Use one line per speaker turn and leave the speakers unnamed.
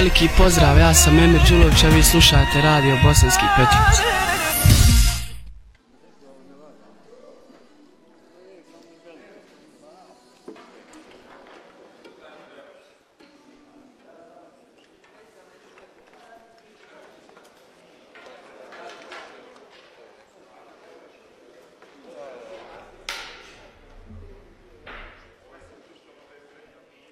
veliki pozdrav, ja sam Emir Đulović, a vi slušate Radio Bosanski Petrovac.